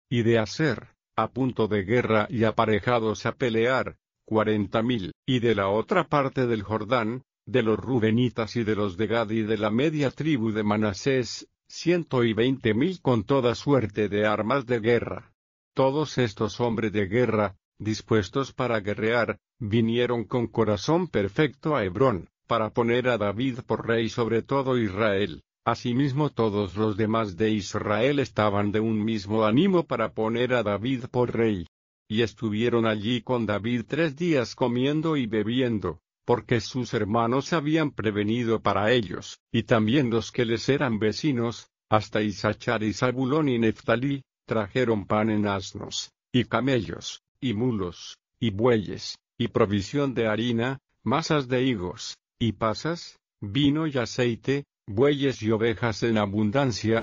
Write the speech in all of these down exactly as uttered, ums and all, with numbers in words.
y de Aser, a punto de guerra y aparejados a pelear, cuarenta mil, y de la otra parte del Jordán, de los Rubenitas y de los de Gad y de la media tribu de Manasés, ciento y veinte mil con toda suerte de armas de guerra. Todos estos hombres de guerra, dispuestos para guerrear, vinieron con corazón perfecto a Hebrón, para poner a David por rey sobre todo Israel. Asimismo todos los demás de Israel estaban de un mismo ánimo para poner a David por rey. Y estuvieron allí con David tres días comiendo y bebiendo, porque sus hermanos habían prevenido para ellos, y también los que les eran vecinos, hasta Isachar y Zabulón y Neftalí, trajeron pan en asnos, y camellos, y mulos, y bueyes, y provisión de harina, masas de higos, y pasas, vino y aceite, bueyes y ovejas en abundancia,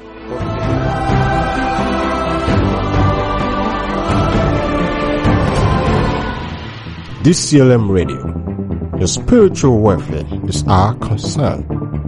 D C L M Radio. Your spiritual welfare is our concern.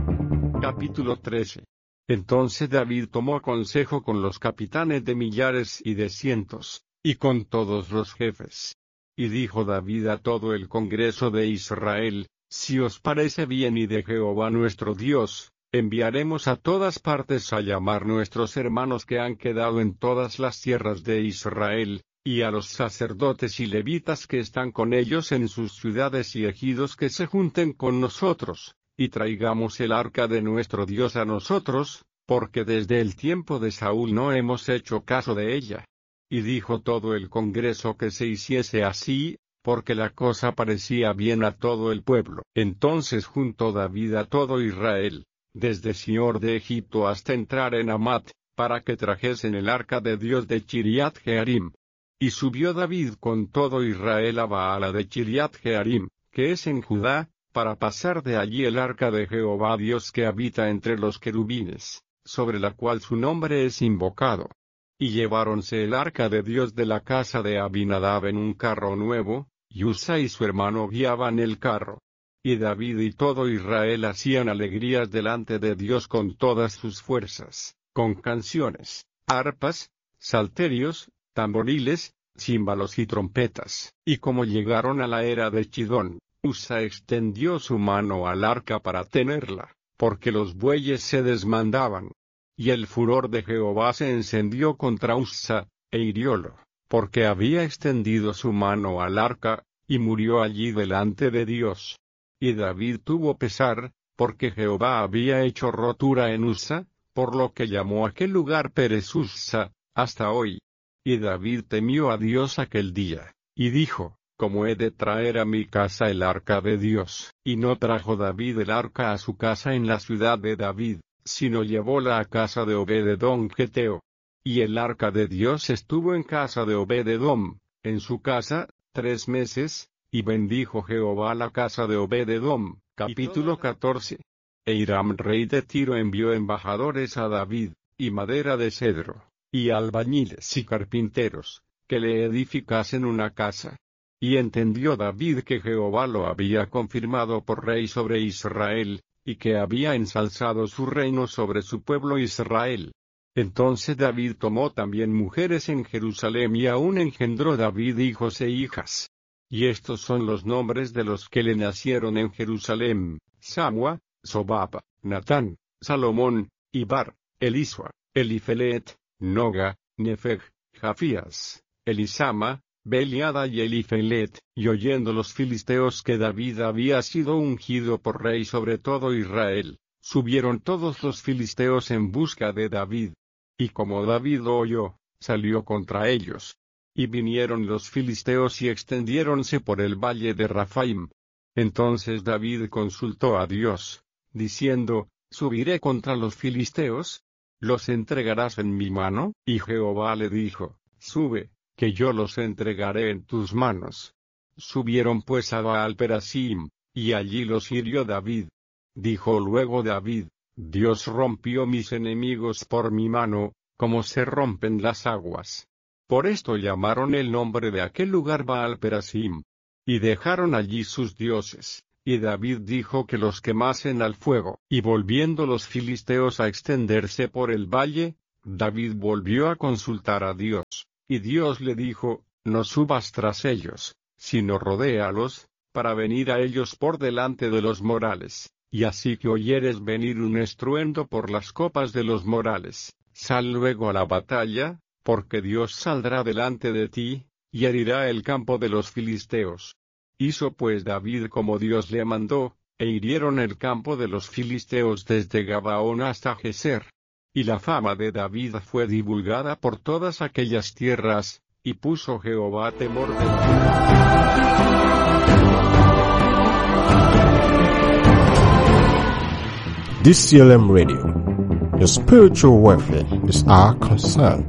Capítulo trece. Entonces David tomó consejo con los capitanes de millares y de cientos, y con todos los jefes. Y dijo David a todo el congreso de Israel: Si os parece bien y de Jehová nuestro Dios, enviaremos a todas partes a llamar nuestros hermanos que han quedado en todas las tierras de Israel, y a los sacerdotes y levitas que están con ellos en sus ciudades y ejidos que se junten con nosotros, y traigamos el arca de nuestro Dios a nosotros, porque desde el tiempo de Saúl no hemos hecho caso de ella. Y dijo todo el congreso que se hiciese así, porque la cosa parecía bien a todo el pueblo. Entonces juntó David a todo Israel, desde Sior de Egipto hasta entrar en Amat, para que trajesen el arca de Dios de Chiriat Jearim. Y subió David con todo Israel a Baala de Chiriat Jearim, que es en Judá, para pasar de allí el arca de Jehová Dios que habita entre los querubines, sobre la cual su nombre es invocado. Y lleváronse el arca de Dios de la casa de Abinadab en un carro nuevo, y Usa y su hermano guiaban el carro. Y David y todo Israel hacían alegrías delante de Dios con todas sus fuerzas, con canciones, arpas, salterios, tamboriles, címbalos y trompetas. Y como llegaron a la era de Chidón, Usa extendió su mano al arca para tenerla, porque los bueyes se desmandaban. Y el furor de Jehová se encendió contra Usa, e hiriólo, porque había extendido su mano al arca, y murió allí delante de Dios. Y David tuvo pesar, porque Jehová había hecho rotura en Usa, por lo que llamó aquel lugar Perez Usa, hasta hoy. Y David temió a Dios aquel día, y dijo: ¿Cómo he de traer a mi casa el arca de Dios? Y no trajo David el arca a su casa en la ciudad de David, sino llevóla a casa de Obed-edom Geteo. Y el arca de Dios estuvo en casa de Obed-edom, en su casa, tres meses, y bendijo Jehová la casa de Obed-edom. Capítulo catorce. E Hiram rey de Tiro envió embajadores a David, y madera de cedro, y albañiles y carpinteros, que le edificasen una casa. Y entendió David que Jehová lo había confirmado por rey sobre Israel, y que había ensalzado su reino sobre su pueblo Israel. Entonces David tomó también mujeres en Jerusalén y aún engendró David hijos e hijas. Y estos son los nombres de los que le nacieron en Jerusalén: Samua, Sobab, Natán, Salomón, Ibar, Elisua, Elifelet, Noga, Nefeg, Jafías, Elisama, Beliada y Elifelet. Y oyendo los filisteos que David había sido ungido por rey sobre todo Israel, subieron todos los filisteos en busca de David. Y como David lo oyó, salió contra ellos. Y vinieron los filisteos y extendiéronse por el valle de Rafaim. Entonces David consultó a Dios, diciendo: ¿Subiré contra los filisteos? ¿Los entregarás en mi mano? Y Jehová le dijo: Sube, que yo los entregaré en tus manos. Subieron pues a Baal-perasim, y allí los hirió David. Dijo luego David: Dios rompió mis enemigos por mi mano, como se rompen las aguas. Por esto llamaron el nombre de aquel lugar Baal-perasim. Y dejaron allí sus dioses, y David dijo que los quemasen al fuego. Y volviendo los filisteos a extenderse por el valle, David volvió a consultar a Dios, y Dios le dijo, no subas tras ellos, sino rodéalos, para venir a ellos por delante de los morales, y así que oyeres venir un estruendo por las copas de los morales, sal luego a la batalla, porque Dios saldrá delante de ti, y herirá el campo de los filisteos. Hizo pues David como Dios le mandó, e hirieron el campo de los filisteos desde Gabaón hasta Geser. Y la fama de David fue divulgada por todas aquellas tierras, y puso Jehová temor de David. D C L M Radio. Your spiritual welfare is our concern.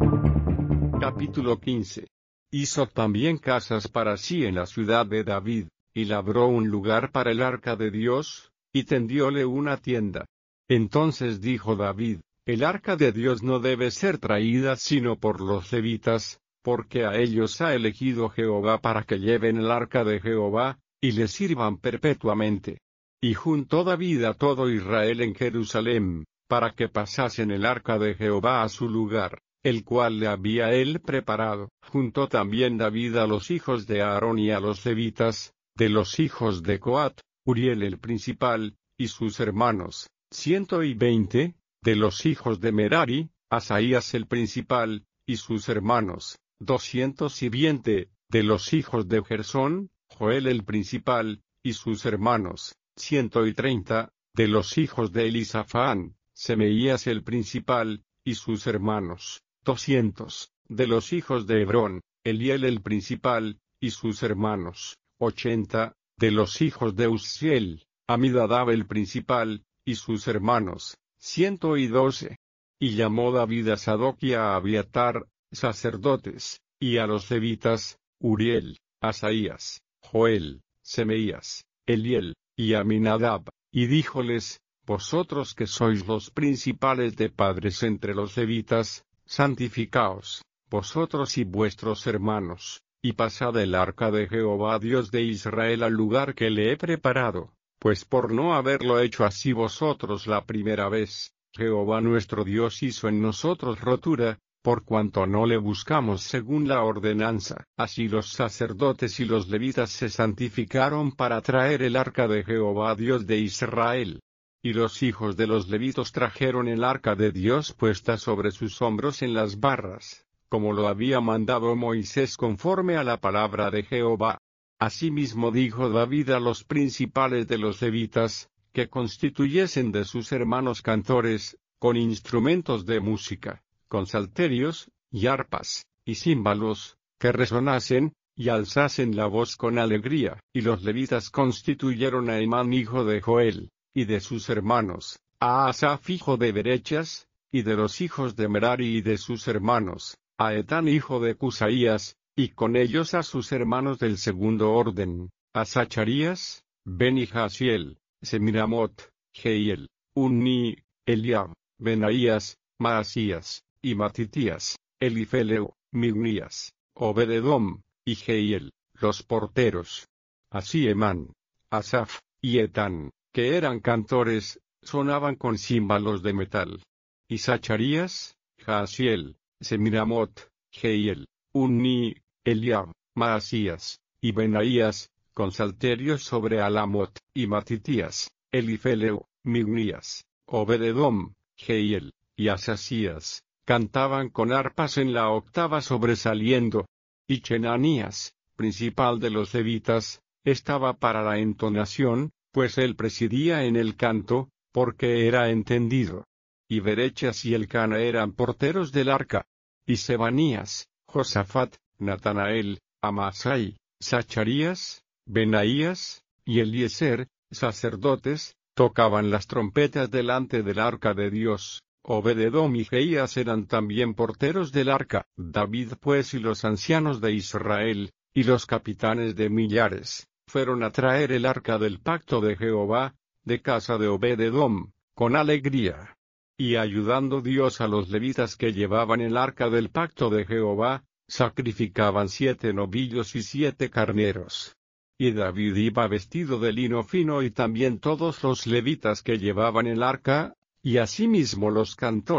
Capítulo quince. Hizo también casas para sí en la ciudad de David, y labró un lugar para el arca de Dios, y tendióle una tienda. Entonces dijo David, el arca de Dios no debe ser traída sino por los levitas, porque a ellos ha elegido Jehová para que lleven el arca de Jehová, y le sirvan perpetuamente. Y juntó David a todo Israel en Jerusalén, para que pasasen el arca de Jehová a su lugar, el cual le había él preparado. Juntó también David a los hijos de Aarón y a los levitas, de los hijos de Coat, Uriel el principal, y sus hermanos, ciento y veinte, de los hijos de Merari, Asaías el principal, y sus hermanos, doscientos y veinte, de los hijos de Gersón, Joel el principal, y sus hermanos, ciento y treinta, de los hijos de Elisafán, Semeías el principal, y sus hermanos, doscientos, de los hijos de Hebrón, Eliel el principal, y sus hermanos, ochenta, de los hijos de Uzziel, Amidadab el principal, y sus hermanos, ciento y doce. Y llamó David a Sadoc y a Abiatar, sacerdotes, y a los levitas, Uriel, Asaías, Joel, Semeías, Eliel, y Aminadab, y díjoles, vosotros que sois los principales de padres entre los levitas, santificaos, vosotros y vuestros hermanos, y pasad el arca de Jehová Dios de Israel al lugar que le he preparado, pues por no haberlo hecho así vosotros la primera vez, Jehová nuestro Dios hizo en nosotros rotura, por cuanto no le buscamos según la ordenanza. Así los sacerdotes y los levitas se santificaron para traer el arca de Jehová Dios de Israel. Y los hijos de los levitas trajeron el arca de Dios puesta sobre sus hombros en las barras, como lo había mandado Moisés conforme a la palabra de Jehová. Asimismo dijo David a los principales de los levitas, que constituyesen de sus hermanos cantores, con instrumentos de música, con salterios, y arpas, y címbalos, que resonasen, y alzasen la voz con alegría. Y los levitas constituyeron a Emán hijo de Joel, y de sus hermanos, a Asaf hijo de Berechas, y de los hijos de Merari y de sus hermanos, a Etán hijo de Cusaías, y con ellos a sus hermanos del segundo orden, a Zacharías, Ben y Jaasiel, Semiramot, Jehiel, Unni, Eliab, Benaías, Maasías, y Matitías, Elifeleo, Mignías, Obededom, y Jehiel, los porteros. Así Emán, Asaf, y Etán, que eran cantores, sonaban con címbalos de metal. Y Zacharías, Jaasiel, Semiramot, Jehiel, Unni, Eliab, Maasías, y Benaías, con salterios sobre Alamot, y Matitías, Elifeleo, Mignías, Obededom, Jehiel, y Asasías, cantaban con arpas en la octava sobresaliendo. Y Chenanías, principal de los levitas, estaba para la entonación, pues él presidía en el canto, porque era entendido. Y Berechas y Elcana eran porteros del arca. Y Sebanías, Josafat, Natanael, Amasai, Zacharías, Benaías, y Eliezer, sacerdotes, tocaban las trompetas delante del arca de Dios. Obededom y Jeías eran también porteros del arca. David pues y los ancianos de Israel, y los capitanes de millares, fueron a traer el arca del pacto de Jehová, de casa de Obededom, con alegría. Y ayudando Dios a los levitas que llevaban el arca del pacto de Jehová, sacrificaban siete novillos y siete carneros. Y David iba vestido de lino fino y también todos los levitas que llevaban el arca, y asimismo los cantores,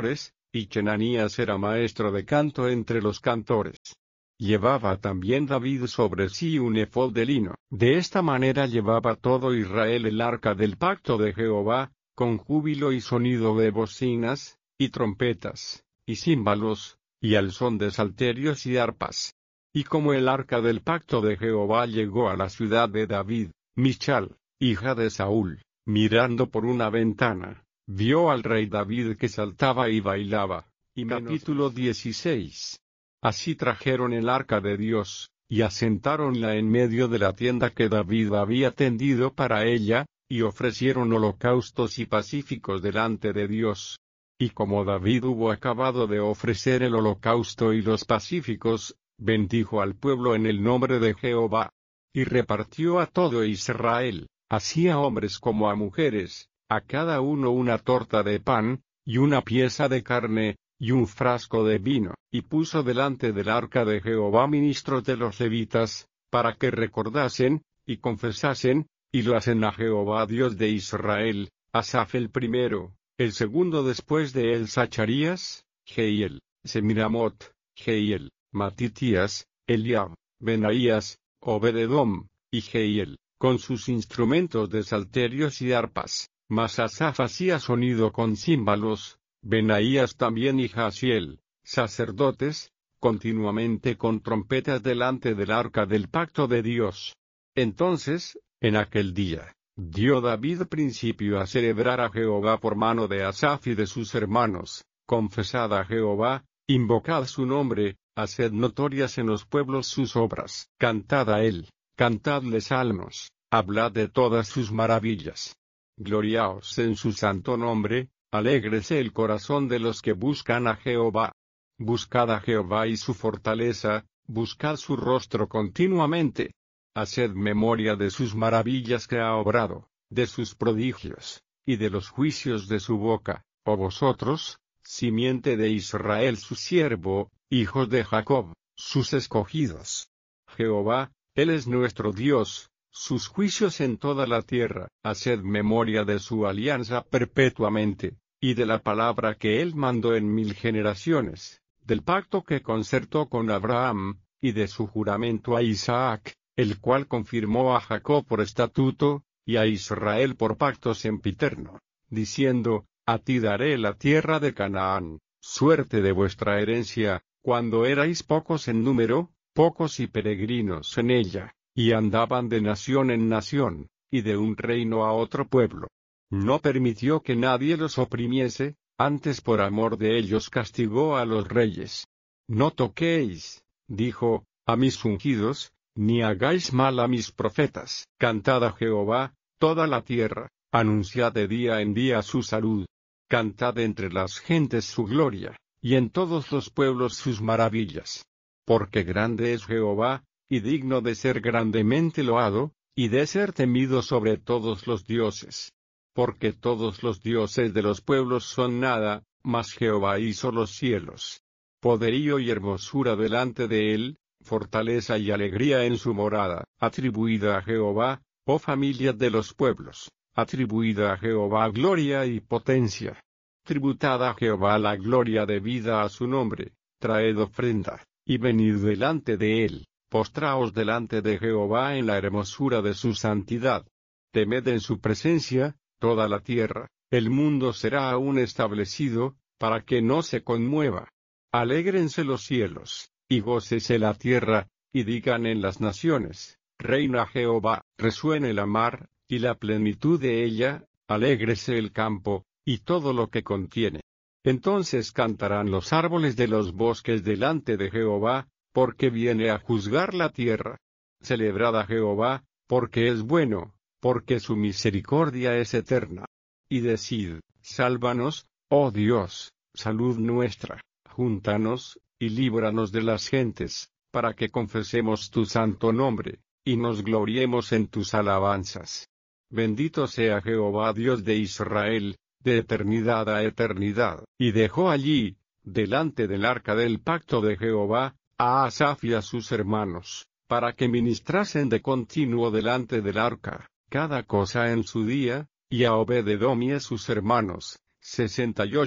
y Chenanías era maestro de canto entre los cantores. Llevaba también David sobre sí un efod de lino. De esta manera llevaba todo Israel el arca del pacto de Jehová, con júbilo y sonido de bocinas, y trompetas, y címbalos, y al son de salterios y arpas. Y como el arca del pacto de Jehová llegó a la ciudad de David, Michal, hija de Saúl, mirando por una ventana, vio al rey David que saltaba y bailaba. Y capítulo dieciséis. Así trajeron el arca de Dios, y asentáronla en medio de la tienda que David había tendido para ella, y ofrecieron holocaustos y pacíficos delante de Dios. Y como David hubo acabado de ofrecer el holocausto y los pacíficos, bendijo al pueblo en el nombre de Jehová. Y repartió a todo Israel, así a hombres como a mujeres, a cada uno una torta de pan, y una pieza de carne, y un frasco de vino, y puso delante del arca de Jehová ministros de los levitas, para que recordasen, y confesasen, y lo hacen a Jehová Dios de Israel, Asaf el primero, el segundo después de él Zacharías, Jehiel, Semiramot, Jehiel, Matitías, Eliab, Benaías, Obededom, y Jehiel, con sus instrumentos de salterios y arpas, mas Asaf hacía sonido con címbalos, Benaías también y Jaziel, sacerdotes, continuamente con trompetas delante del arca del pacto de Dios. Entonces, en aquel día, dio David principio a celebrar a Jehová por mano de Asaf y de sus hermanos, confesad a Jehová, invocad su nombre, haced notorias en los pueblos sus obras, cantad a él, cantadle salmos, hablad de todas sus maravillas. Gloriaos en su santo nombre, alégrese el corazón de los que buscan a Jehová. Buscad a Jehová y su fortaleza, buscad su rostro continuamente. Haced memoria de sus maravillas que ha obrado, de sus prodigios, y de los juicios de su boca, oh vosotros, simiente de Israel su siervo, hijos de Jacob, sus escogidos. Jehová, Él es nuestro Dios, sus juicios en toda la tierra. Haced memoria de su alianza perpetuamente, y de la palabra que Él mandó en mil generaciones, del pacto que concertó con Abraham, y de su juramento a Isaac, el cual confirmó a Jacob por estatuto, y a Israel por pacto sempiterno, diciendo, a ti daré la tierra de Canaán, suerte de vuestra herencia, cuando erais pocos en número, pocos y peregrinos en ella, y andaban de nación en nación, y de un reino a otro pueblo. No permitió que nadie los oprimiese, antes por amor de ellos castigó a los reyes. No toquéis, dijo, a mis ungidos, ni hagáis mal a mis profetas. Cantad a Jehová, toda la tierra, anunciad de día en día su salud. Cantad entre las gentes su gloria, y en todos los pueblos sus maravillas. Porque grande es Jehová, y digno de ser grandemente loado, y de ser temido sobre todos los dioses. Porque todos los dioses de los pueblos son nada, mas Jehová hizo los cielos. Poderío y hermosura delante de él, fortaleza y alegría en su morada. Atribuida a Jehová, oh familia de los pueblos, atribuida a Jehová gloria y potencia. Tributad a Jehová la gloria debida a su nombre, traed ofrenda, y venid delante de él, postraos delante de Jehová en la hermosura de su santidad. Temed en su presencia, toda la tierra, el mundo será aún establecido, para que no se conmueva. Alégrense los cielos, y gócese la tierra, y digan en las naciones, reina Jehová. Resuene la mar, y la plenitud de ella, alégrese el campo, y todo lo que contiene. Entonces cantarán los árboles de los bosques delante de Jehová, porque viene a juzgar la tierra. Celebrad a Jehová, porque es bueno, porque su misericordia es eterna. Y decid, sálvanos, oh Dios, salud nuestra, júntanos, y líbranos de las gentes, para que confesemos tu santo nombre, y nos gloriemos en tus alabanzas. Bendito sea Jehová Dios de Israel, de eternidad a eternidad. Y dejó allí, delante del arca del pacto de Jehová, a Asaf y a sus hermanos, para que ministrasen de continuo delante del arca, cada cosa en su día, y a Obededom y a sus hermanos, sesenta y ocho,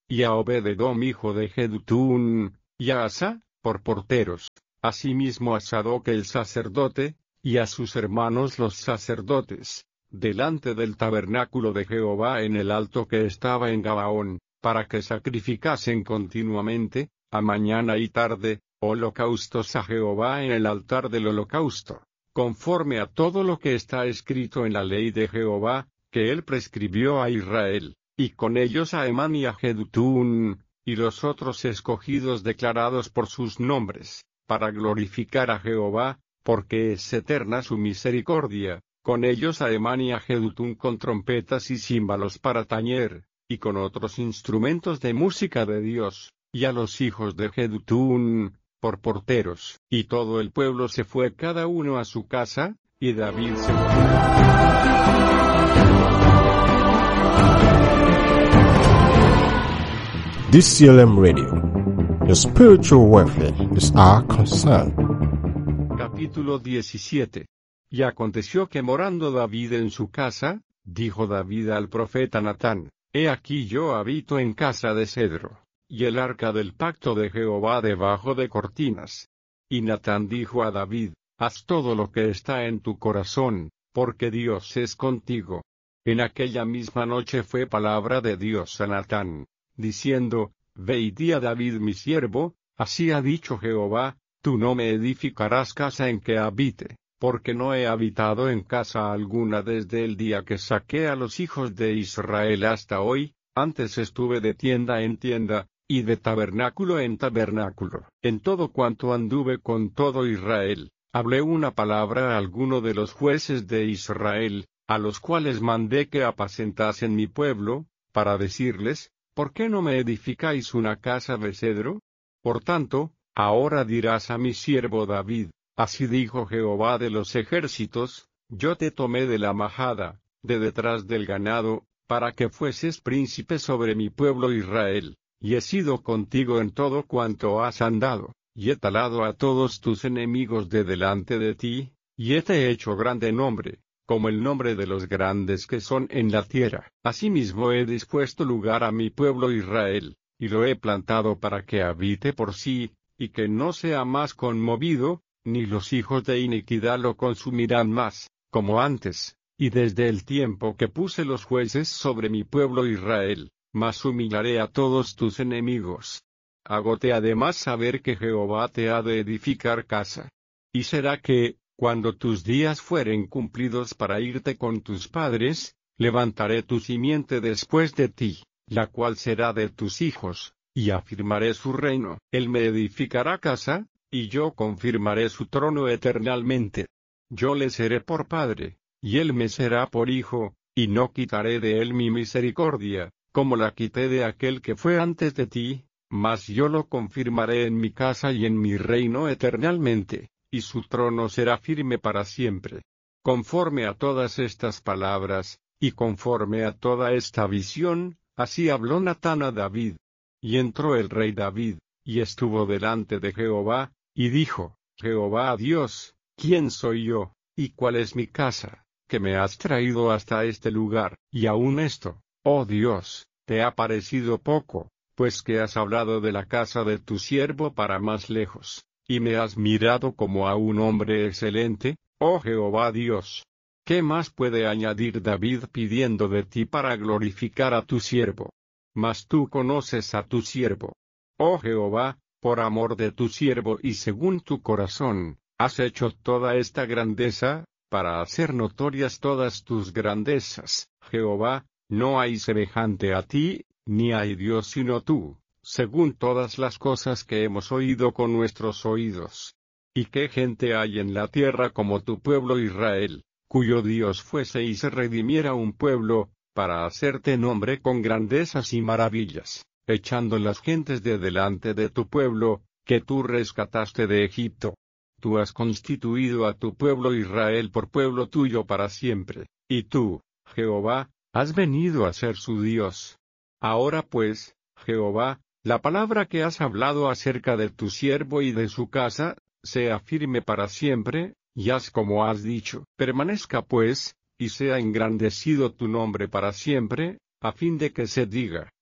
y a Obed-edom hijo de Jedutún, y a Asa, por porteros, asimismo a Sadoc el sacerdote, y a sus hermanos los sacerdotes, delante del tabernáculo de Jehová en el alto que estaba en Gabaón, para que sacrificasen continuamente, a mañana y tarde, holocaustos a Jehová en el altar del holocausto, conforme a todo lo que está escrito en la ley de Jehová, que él prescribió a Israel, y con ellos a Emán y a Jedutún, y los otros escogidos declarados por sus nombres, para glorificar a Jehová, porque es eterna su misericordia, con ellos a Emán y a Jedutún con trompetas y címbalos para tañer, y con otros instrumentos de música de Dios, y a los hijos de Jedutún, por porteros. Y todo el pueblo se fue cada uno a su casa, y David se D C L M Radio. Your spiritual welfare is our concern. Capítulo diecisiete. Y aconteció que morando David en su casa, dijo David al profeta Natán: He aquí yo habito en casa de cedro, y el arca del pacto de Jehová debajo de cortinas. Y Natán dijo a David: Haz todo lo que está en tu corazón, porque Dios es contigo. En aquella misma noche fue palabra de Dios a Natán, diciendo: Ve y di a David mi siervo, así ha dicho Jehová, tú no me edificarás casa en que habite, porque no he habitado en casa alguna desde el día que saqué a los hijos de Israel hasta hoy, antes estuve de tienda en tienda, y de tabernáculo en tabernáculo. En todo cuanto anduve con todo Israel, hablé una palabra a alguno de los jueces de Israel, a los cuales mandé que apacentasen mi pueblo, para decirles: ¿Por qué no me edificáis una casa de cedro? Por tanto, ahora dirás a mi siervo David: Así dijo Jehová de los ejércitos, yo te tomé de la majada, de detrás del ganado, para que fueses príncipe sobre mi pueblo Israel, y he sido contigo en todo cuanto has andado, y he talado a todos tus enemigos de delante de ti, y he te hecho grande nombre, como el nombre de los grandes que son en la tierra. Asimismo he dispuesto lugar a mi pueblo Israel, y lo he plantado para que habite por sí, y que no sea más conmovido, ni los hijos de iniquidad lo consumirán más, como antes, y desde el tiempo que puse los jueces sobre mi pueblo Israel, mas humillaré a todos tus enemigos. Hágote además saber que Jehová te ha de edificar casa. Y será que, cuando tus días fueren cumplidos para irte con tus padres, levantaré tu simiente después de ti, la cual será de tus hijos, y afirmaré su reino. Él me edificará casa, y yo confirmaré su trono eternalmente. Yo le seré por padre, y él me será por hijo, y no quitaré de él mi misericordia, como la quité de aquel que fue antes de ti, mas yo lo confirmaré en mi casa y en mi reino eternalmente, y su trono será firme para siempre. Conforme a todas estas palabras, y conforme a toda esta visión, así habló Natán a David. Y entró el rey David, y estuvo delante de Jehová, y dijo: Jehová Dios, ¿quién soy yo, y cuál es mi casa, que me has traído hasta este lugar? Y aun esto, oh Dios, te ha parecido poco, pues que has hablado de la casa de tu siervo para más lejos, y me has mirado como a un hombre excelente, oh Jehová Dios. ¿Qué más puede añadir David pidiendo de ti para glorificar a tu siervo? Mas tú conoces a tu siervo. Oh Jehová, por amor de tu siervo y según tu corazón, has hecho toda esta grandeza, para hacer notorias todas tus grandezas. Jehová, no hay semejante a ti, ni hay Dios sino tú, según todas las cosas que hemos oído con nuestros oídos. ¿Y qué gente hay en la tierra como tu pueblo Israel, cuyo Dios fuese y se redimiera un pueblo, para hacerte nombre con grandezas y maravillas, echando las gentes de delante de tu pueblo, que tú rescataste de Egipto? Tú has constituido a tu pueblo Israel por pueblo tuyo para siempre, y tú, Jehová, has venido a ser su Dios. Ahora pues, Jehová, la palabra que has hablado acerca de tu siervo y de su casa, sea firme para siempre, y haz como has dicho. Permanezca pues, y sea engrandecido tu nombre para siempre, a fin de que se diga: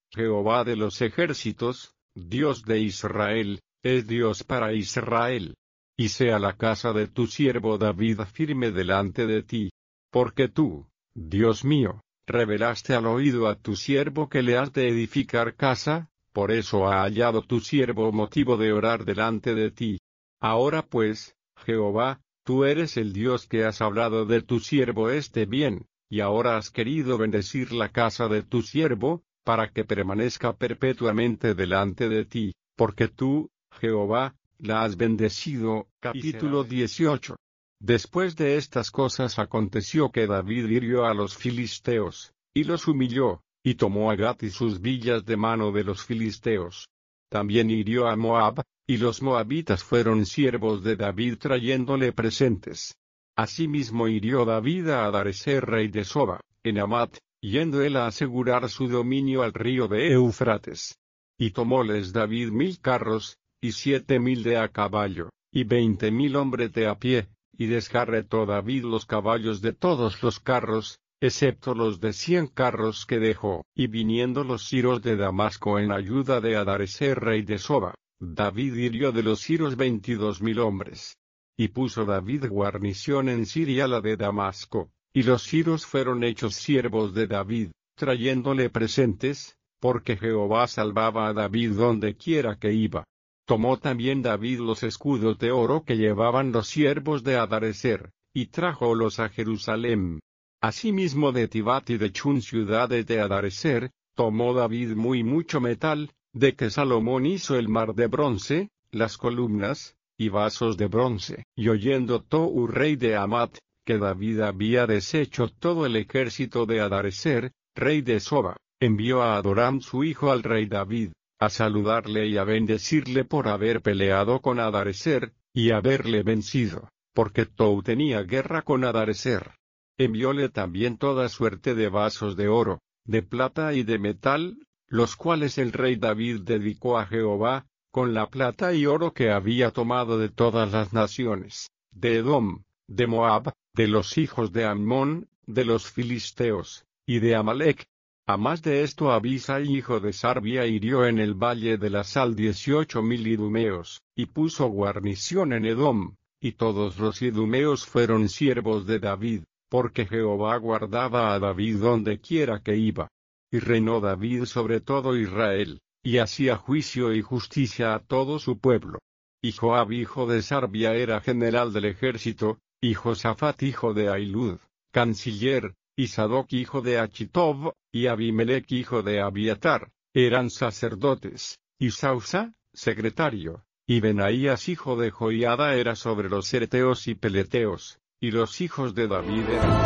Jehová de los ejércitos, Dios de Israel, es Dios para Israel. Y sea la casa de tu siervo David firme delante de ti. Porque tú, Dios mío, revelaste al oído a tu siervo que le has de edificar casa, por eso ha hallado tu siervo motivo de orar delante de ti. Ahora pues, Jehová, tú eres el Dios que has hablado de tu siervo este bien, y ahora has querido bendecir la casa de tu siervo, para que permanezca perpetuamente delante de ti, porque tú, Jehová, la has bendecido. Capítulo dieciocho. Después de estas cosas aconteció que David hirió a los filisteos, y los humilló, y tomó a Gat y sus villas de mano de los filisteos. También hirió a Moab, y los moabitas fueron siervos de David trayéndole presentes. Asimismo hirió David a Hadarezer rey de Soba, en Amat, yendo él a asegurar su dominio al río de Eufrates. Y tomóles David mil carros, y siete mil de a caballo, y veinte mil hombres de a pie, y descarretó David los caballos de todos los carros, excepto los de cien carros que dejó. Y viniendo los siros de Damasco en ayuda de Hadarezer rey de Soba, David hirió de los siros veintidós mil hombres. Y puso David guarnición en Siria la de Damasco, y los siros fueron hechos siervos de David, trayéndole presentes, porque Jehová salvaba a David donde quiera que iba. Tomó también David los escudos de oro que llevaban los siervos de Hadarezer, y trájolos a Jerusalén. Asimismo de Tibat y de Chun ciudades de Hadarezer, tomó David muy mucho metal, de que Salomón hizo el mar de bronce, las columnas, y vasos de bronce. Y oyendo Tou rey de Amat, que David había deshecho todo el ejército de Hadarezer, rey de Soba, envió a Adoram su hijo al rey David, a saludarle y a bendecirle por haber peleado con Hadarezer, y haberle vencido, porque Tou tenía guerra con Hadarezer. Envióle también toda suerte de vasos de oro, de plata y de metal, los cuales el rey David dedicó a Jehová, con la plata y oro que había tomado de todas las naciones, de Edom, de Moab, de los hijos de Ammón, de los filisteos, y de Amalec. A más de esto Abisai hijo de Sarbia hirió en el valle de la sal dieciocho mil idumeos, y puso guarnición en Edom, y todos los idumeos fueron siervos de David, porque Jehová guardaba a David donde quiera que iba. Y reinó David sobre todo Israel, y hacía juicio y justicia a todo su pueblo. Y Joab hijo de Sarbia era general del ejército, y Josafat hijo de Ahilud, canciller, y Sadoc hijo de Achitob, y Abimelech hijo de Abiatar, eran sacerdotes, y Sausa, secretario, y Benaías hijo de Joiada era sobre los Ereteos y Peleteos, y los hijos de David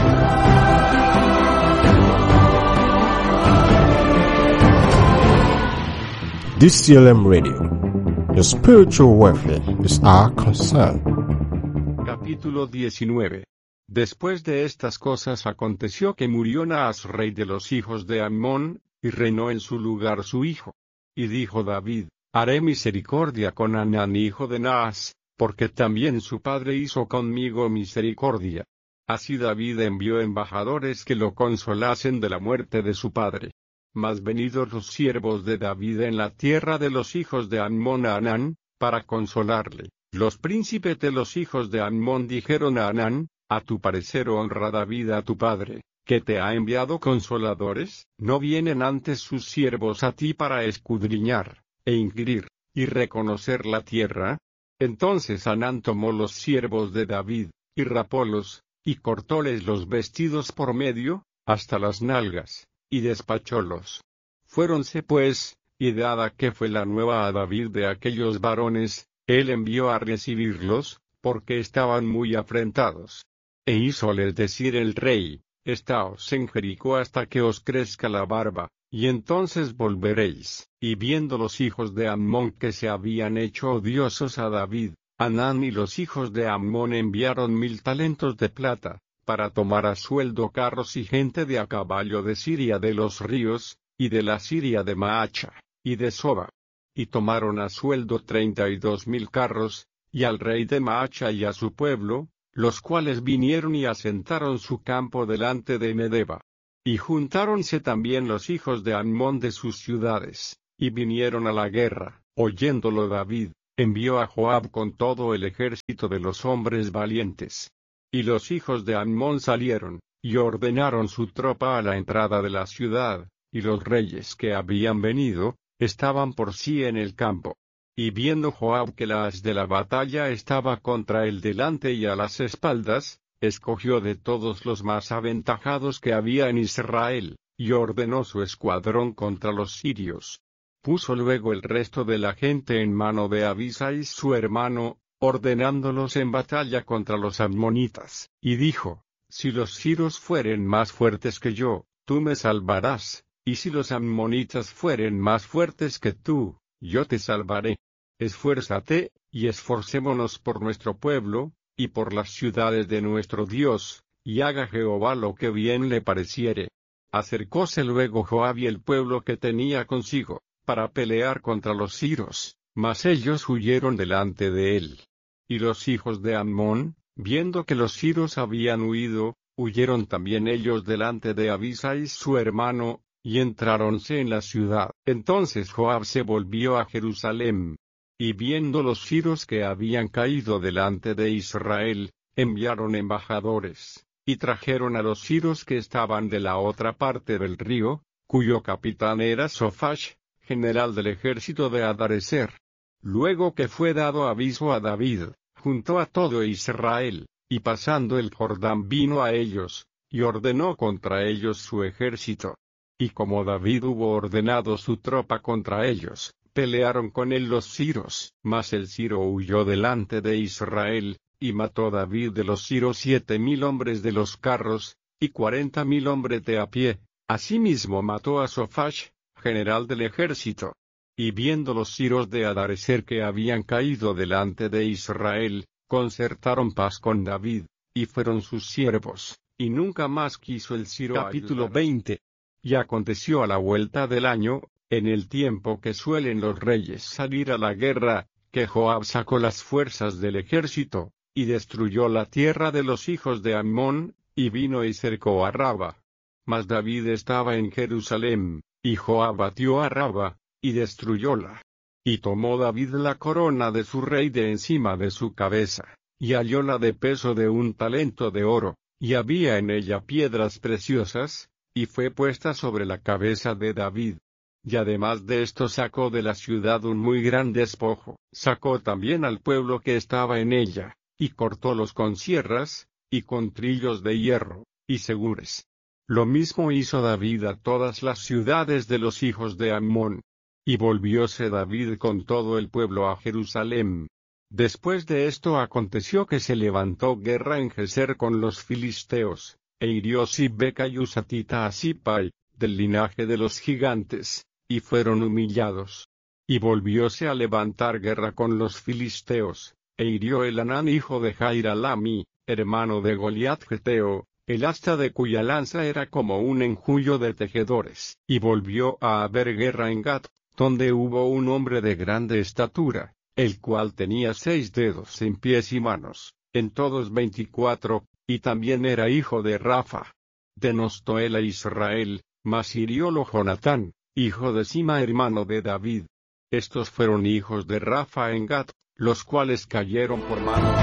eran. D C L M Radio. Your spiritual welfare is our concern. Capítulo diecinueve. Después de estas cosas aconteció que murió Naas rey de los hijos de Ammón, y reinó en su lugar su hijo. Y dijo David, haré misericordia con Hanán hijo de Naas, porque también su padre hizo conmigo misericordia. Así David envió embajadores que lo consolasen de la muerte de su padre. Mas venidos los siervos de David en la tierra de los hijos de Ammón a Hanán, para consolarle, los príncipes de los hijos de Ammón dijeron a Hanán, a tu parecer honra David a tu padre, que te ha enviado consoladores, ¿no vienen antes sus siervos a ti para escudriñar, e inquirir, y reconocer la tierra? Entonces Hanán tomó los siervos de David, y rapólos, y cortóles los vestidos por medio, hasta las nalgas, y despachólos. Fuéronse pues, y dada que fue la nueva a David de aquellos varones, él envió a recibirlos, porque estaban muy afrentados. E hízoles decir el rey, estaos en Jericó hasta que os crezca la barba, y entonces volveréis. Y viendo los hijos de Ammón que se habían hecho odiosos a David, Hanán y los hijos de Ammón enviaron mil talentos de plata, para tomar a sueldo carros y gente de a caballo de Siria de los ríos, y de la Siria de Maacha, y de Soba. Y tomaron a sueldo treinta y dos mil carros, y al rey de Maacha y a su pueblo, los cuales vinieron y asentaron su campo delante de Medeba. Y juntáronse también los hijos de Amón de sus ciudades, y vinieron a la guerra. Oyéndolo David, envió a Joab con todo el ejército de los hombres valientes. Y los hijos de Amón salieron, y ordenaron su tropa a la entrada de la ciudad, y los reyes que habían venido, estaban por sí en el campo. Y viendo Joab que la haz de la batalla estaba contra él delante y a las espaldas, escogió de todos los más aventajados que había en Israel, y ordenó su escuadrón contra los sirios. Puso luego el resto de la gente en mano de Abisai su hermano, ordenándolos en batalla contra los ammonitas, y dijo: Si los sirios fueren más fuertes que yo, tú me salvarás, y si los ammonitas fueren más fuertes que tú, yo te salvaré. Esfuérzate, y esforcémonos por nuestro pueblo, y por las ciudades de nuestro Dios, y haga Jehová lo que bien le pareciere. Acercóse luego Joab y el pueblo que tenía consigo, para pelear contra los sirios, mas ellos huyeron delante de él. Y los hijos de Amón, viendo que los sirios habían huido, huyeron también ellos delante de Abisai su hermano, y entráronse en la ciudad. Entonces Joab se volvió a Jerusalén. Y viendo los sirios que habían caído delante de Israel, enviaron embajadores, y trajeron a los sirios que estaban de la otra parte del río, cuyo capitán era Sophach, general del ejército de Hadarezer. Luego que fue dado aviso a David, juntó a todo Israel, y pasando el Jordán vino a ellos, y ordenó contra ellos su ejército. Y como David hubo ordenado su tropa contra ellos, pelearon con él los sirios, mas el sirio huyó delante de Israel, y mató David de los sirios siete mil hombres de los carros, y cuarenta mil hombres de a pie. Asimismo mató a Sophach, general del ejército. Y viendo los sirios de Hadarezer que habían caído delante de Israel, concertaron paz con David, y fueron sus siervos, y nunca más quiso el sirio. Capítulo veinte. Y aconteció a la vuelta del año, en el tiempo que suelen los reyes salir a la guerra, que Joab sacó las fuerzas del ejército, y destruyó la tierra de los hijos de Amón, y vino y cercó a Raba. Mas David estaba en Jerusalén, y Joab batió a Raba, y destruyóla. Y tomó David la corona de su rey de encima de su cabeza, y hallóla de peso de un talento de oro, y había en ella piedras preciosas, y fue puesta sobre la cabeza de David. Y además de esto sacó de la ciudad un muy gran despojo. Sacó también al pueblo que estaba en ella, y cortólos con sierras, y con trillos de hierro, y segures. Lo mismo hizo David a todas las ciudades de los hijos de Amón. Y volvióse David con todo el pueblo a Jerusalén. Después de esto aconteció que se levantó guerra en Geser con los filisteos, e hirió Sibbeca y Usatita a Sipai, del linaje de los gigantes, y fueron humillados. Y volvióse a levantar guerra con los filisteos, e hirió Elhanán hijo de Jair-Alami, hermano de Goliat Geteo, el asta de cuya lanza era como un enjullo de tejedores. Y volvió a haber guerra en Gat, donde hubo un hombre de grande estatura, el cual tenía seis dedos en pies y manos, en todos veinticuatro, y también era hijo de Rafa. Denostó él a Israel, mas hiriólo Jonatán, hijo de Sima hermano de David. Estos fueron hijos de Rafa en Gat, los cuales cayeron por mano.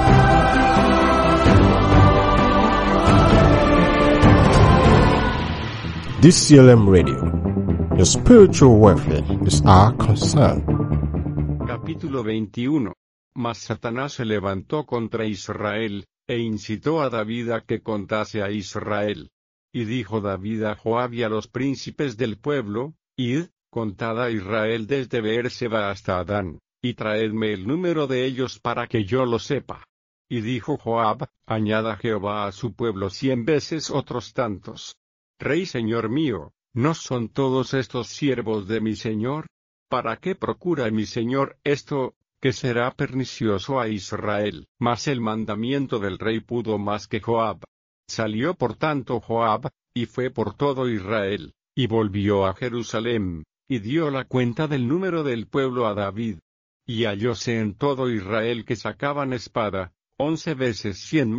D C L M Radio. Your spiritual welfare is our concern. Capítulo veintiuno. Mas Satanás se levantó contra Israel, e incitó a David a que contase a Israel. Y dijo David a Joab y a los príncipes del pueblo: Id, contad a Israel desde Beerseba hasta Adán, y traedme el número de ellos para que yo lo sepa. Y dijo Joab: Añada Jehová a su pueblo cien veces otros tantos. Rey señor mío, ¿no son todos estos siervos de mi señor? ¿Para qué procura mi señor esto, que será pernicioso a Israel? Mas el mandamiento del rey pudo más que Joab. Salió por tanto Joab, y fue por todo Israel, y volvió a Jerusalén, y dio la cuenta del número del pueblo a David. Y hallóse en todo Israel que sacaban espada, once veces cien mil,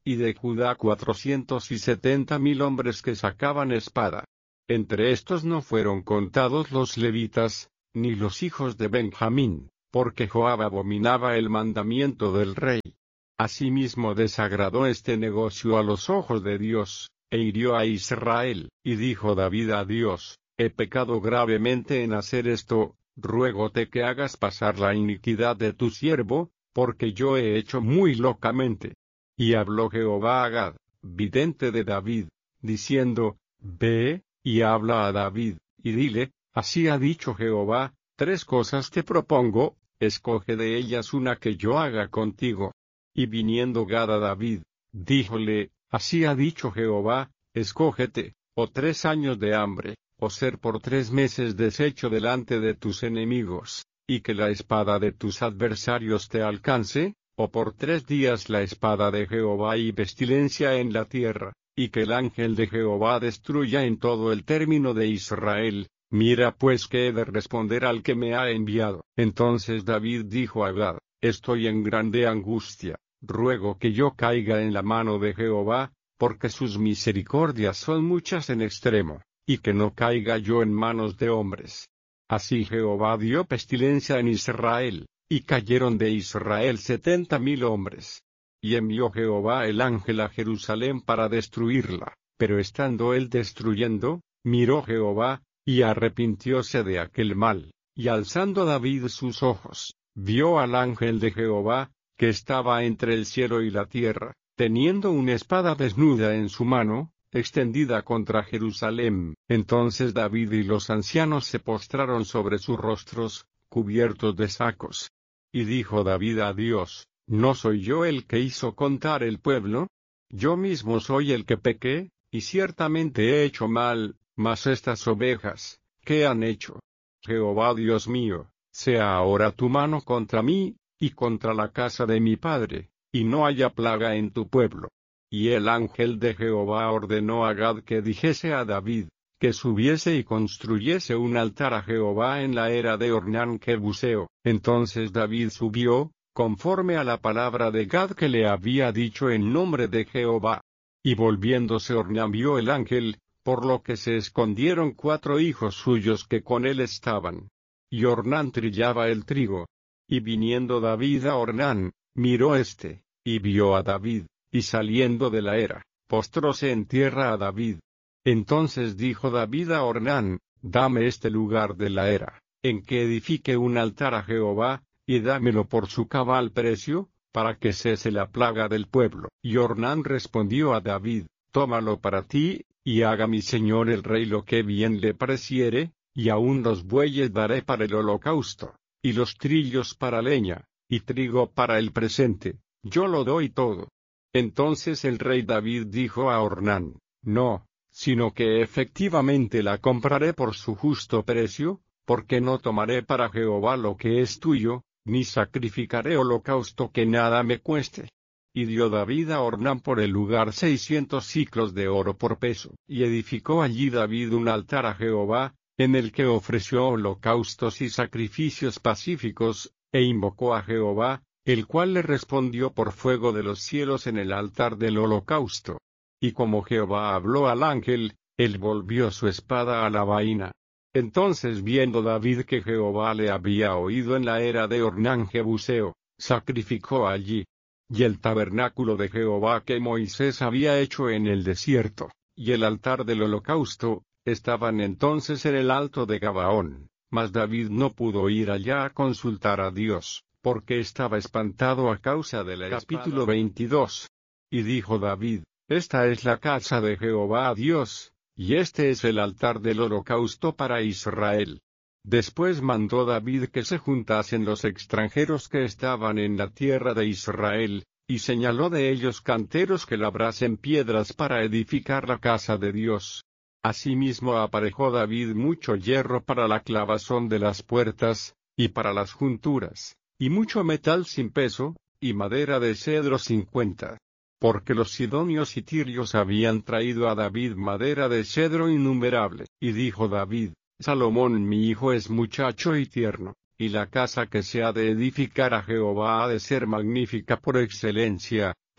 y de Judá cuatrocientos y setenta mil hombres que sacaban espada. Entre estos no fueron contados los levitas, ni los hijos de Benjamín, porque Joab abominaba el mandamiento del rey. Asimismo desagradó este negocio a los ojos de Dios, e hirió a Israel, y dijo David a Dios: he pecado gravemente en hacer esto, ruégote que hagas pasar la iniquidad de tu siervo, porque yo he hecho muy locamente. Y habló Jehová a Gad, vidente de David, diciendo: ve, y habla a David, y dile: así ha dicho Jehová, tres cosas te propongo, escoge de ellas una que yo haga contigo. Y viniendo Gad a David, díjole: así ha dicho Jehová, escógete, o tres años de hambre, o ser por tres meses deshecho delante de tus enemigos, y que la espada de tus adversarios te alcance, o por tres días la espada de Jehová y pestilencia en la tierra, y que el ángel de Jehová destruya en todo el término de Israel. Mira pues que he de responder al que me ha enviado. Entonces David dijo a Gad: estoy en grande angustia, ruego que yo caiga en la mano de Jehová, porque sus misericordias son muchas en extremo, y que no caiga yo en manos de hombres. Así Jehová dio pestilencia en Israel, y cayeron de Israel setenta mil hombres. Y envió Jehová el ángel a Jerusalén para destruirla, pero estando él destruyendo, miró Jehová, y arrepintióse de aquel mal, y alzando David sus ojos, vio al ángel de Jehová, que estaba entre el cielo y la tierra, teniendo una espada desnuda en su mano, extendida contra Jerusalén. Entonces David y los ancianos se postraron sobre sus rostros, cubiertos de sacos. Y dijo David a Dios: ¿no soy yo el que hizo contar el pueblo? Yo mismo soy el que pequé, y ciertamente he hecho mal, mas estas ovejas, ¿qué han hecho? Jehová Dios mío, sea ahora tu mano contra mí, y contra la casa de mi padre, y no haya plaga en tu pueblo. Y el ángel de Jehová ordenó a Gad que dijese a David, que subiese y construyese un altar a Jehová en la era de Ornán Jebuseo. Entonces David subió, conforme a la palabra de Gad que le había dicho en nombre de Jehová. Y volviéndose Ornán vio el ángel, por lo que se escondieron cuatro hijos suyos que con él estaban. Y Ornán trillaba el trigo. Y viniendo David a Ornán, miró éste, y vio a David, y saliendo de la era, postróse en tierra a David. Entonces dijo David a Ornán: dame este lugar de la era, en que edifique un altar a Jehová, y dámelo por su cabal precio, para que cese la plaga del pueblo. Y Ornán respondió a David: tómalo para ti, y haga mi señor el rey lo que bien le pareciere, y aun los bueyes daré para el holocausto, y los trillos para leña, y trigo para el presente, yo lo doy todo. Entonces el rey David dijo a Ornán: no, sino que efectivamente la compraré por su justo precio, porque no tomaré para Jehová lo que es tuyo, ni sacrificaré holocausto que nada me cueste. Y dio David a Ornán por el lugar seiscientos siclos de oro por peso. Y edificó allí David un altar a Jehová, en el que ofreció holocaustos y sacrificios pacíficos, e invocó a Jehová, el cual le respondió por fuego de los cielos en el altar del holocausto. Y como Jehová habló al ángel, él volvió su espada a la vaina. Entonces viendo David que Jehová le había oído en la era de Ornán Jebuseo, sacrificó allí. Y el tabernáculo de Jehová que Moisés había hecho en el desierto, y el altar del holocausto, estaban entonces en el alto de Gabaón, mas David no pudo ir allá a consultar a Dios, porque estaba espantado a causa de la espada. Capítulo veintidós. Y dijo David: esta es la casa de Jehová Dios, y este es el altar del holocausto para Israel. Después mandó David que se juntasen los extranjeros que estaban en la tierra de Israel, y señaló de ellos canteros que labrasen piedras para edificar la casa de Dios. Asimismo aparejó David mucho hierro para la clavazón de las puertas, y para las junturas, y mucho metal sin peso, y madera de cedro sin cuenta. Porque los sidonios y tirios habían traído a David madera de cedro innumerable. Y dijo David: Salomón mi hijo es muchacho y tierno, y la casa que se ha de edificar a Jehová ha de ser magnífica por excelencia,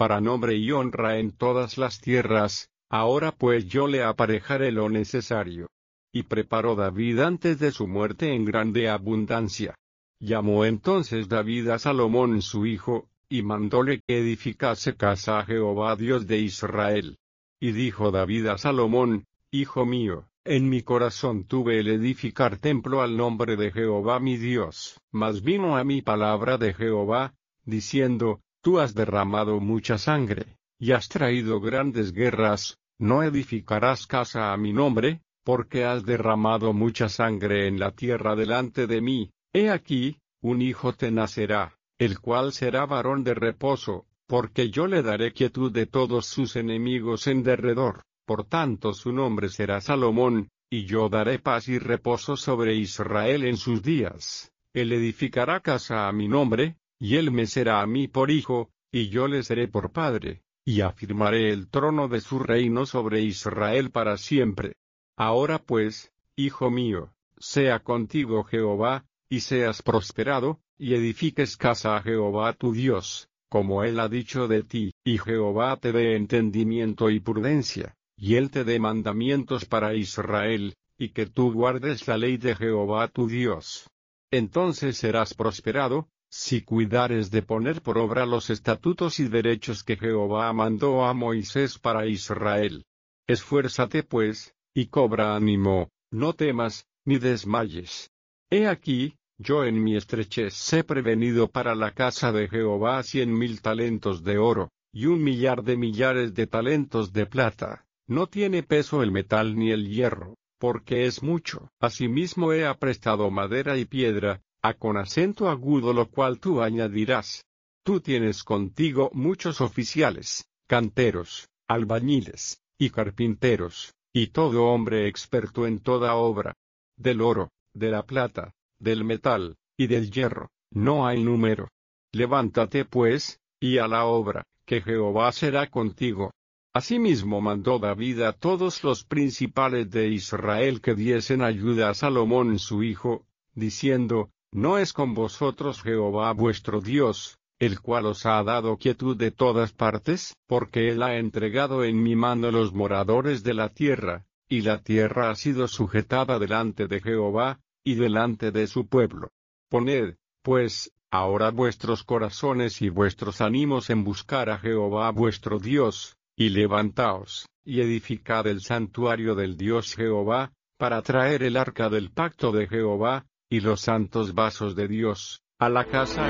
para nombre y honra en todas las tierras. Ahora pues yo le aparejaré lo necesario. Y preparó David antes de su muerte en grande abundancia. Llamó entonces David a Salomón su hijo, y mandóle que edificase casa a Jehová Dios de Israel. Y dijo David a Salomón: Hijo mío, en mi corazón tuve el edificar templo al nombre de Jehová mi Dios. Mas vino a mí palabra de Jehová, diciendo: Tú has derramado mucha sangre, y has traído grandes guerras, no edificarás casa a mi nombre, porque has derramado mucha sangre en la tierra delante de mí. He aquí, un hijo te nacerá, el cual será varón de reposo, porque yo le daré quietud de todos sus enemigos en derredor. Por tanto su nombre será Salomón, y yo daré paz y reposo sobre Israel en sus días. Él edificará casa a mi nombre, y él me será a mí por hijo, y yo le seré por padre, y afirmaré el trono de su reino sobre Israel para siempre. Ahora pues, hijo mío, sea contigo Jehová, y seas prosperado, y edifiques casa a Jehová tu Dios, como él ha dicho de ti, y Jehová te dé entendimiento y prudencia, y él te dé mandamientos para Israel, y que tú guardes la ley de Jehová tu Dios. Entonces serás prosperado, si cuidares de poner por obra los estatutos y derechos que Jehová mandó a Moisés para Israel. Esfuérzate pues, y cobra ánimo, no temas, ni desmayes. He aquí, yo en mi estrechez he prevenido para la casa de Jehová cien mil talentos de oro, y un millar de millares de talentos de plata. No tiene peso el metal ni el hierro, porque es mucho. Asimismo he aprestado madera y piedra, a con acento agudo, lo cual tú añadirás. Tú tienes contigo muchos oficiales, canteros, albañiles, y carpinteros, y todo hombre experto en toda obra. Del oro, de la plata, del metal, y del hierro, no hay número. Levántate pues, y a la obra, que Jehová será contigo. Asimismo mandó David a todos los principales de Israel que diesen ayuda a Salomón su hijo, diciendo: ¿No es con vosotros Jehová vuestro Dios, el cual os ha dado quietud de todas partes? Porque él ha entregado en mi mano los moradores de la tierra, y la tierra ha sido sujetada delante de Jehová, y delante de su pueblo. Poned, pues, ahora vuestros corazones y vuestros ánimos en buscar a Jehová vuestro Dios, y levantaos, y edificad el santuario del Dios Jehová, para traer el arca del pacto de Jehová, y los santos vasos de Dios, a la casa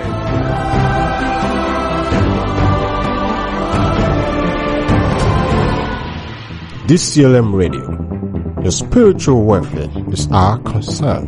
en... D C L M Radio. Your spiritual welfare is our concern.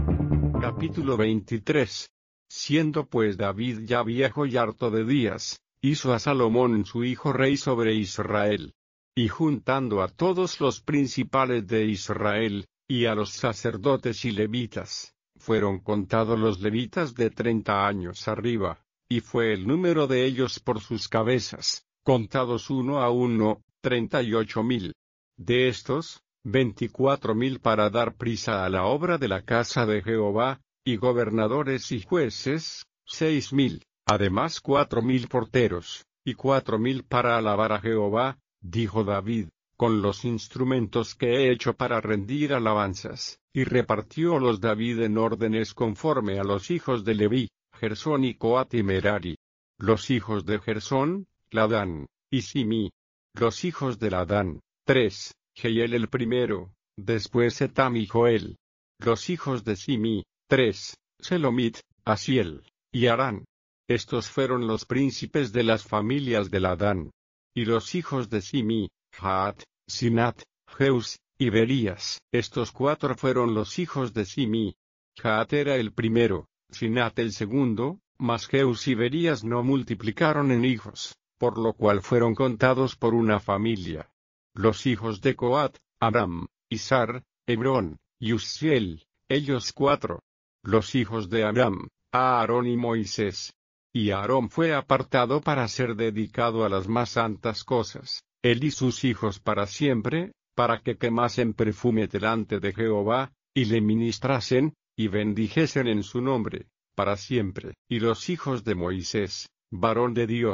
Capítulo veintitrés. Siendo pues David ya viejo y harto de días, hizo a Salomón su hijo rey sobre Israel. Y juntando a todos los principales de Israel, y a los sacerdotes y levitas, fueron contados los levitas de treinta años arriba, y fue el número de ellos por sus cabezas, contados uno a uno, treinta y ocho mil. De estos, veinticuatro mil para dar prisa a la obra de la casa de Jehová, y gobernadores y jueces, seis mil, además cuatro mil porteros, y cuatro mil para alabar a Jehová, dijo David, con los instrumentos que he hecho para rendir alabanzas. Y repartiólos David en órdenes conforme a los hijos de Leví, Gersón y Coat y Merari. Los hijos de Gersón, Ladán, y Simi. Los hijos de Ladán, tres, Jehiel el primero, después Etam y Joel. Los hijos de Simi, tres, Selomit, Asiel, y Arán. Estos fueron los príncipes de las familias de Ladán. Y los hijos de Simi, Jaat, Sinat, Jeus, y Berías. Estos cuatro fueron los hijos de Simi. Jaat era el primero, Sinat el segundo, mas Jeus y Berías no multiplicaron en hijos, por lo cual fueron contados por una familia. Los hijos de Coat, Amram, Izar, Hebrón, y Uzziel, ellos cuatro. Los hijos de Amram, Aarón y Moisés. Y Aarón fue apartado para ser dedicado a las más santas cosas, él y sus hijos para siempre, para que quemasen perfume delante de Jehová, y le ministrasen, y bendijesen en su nombre, para siempre. Y los hijos de Moisés, varón de Dios,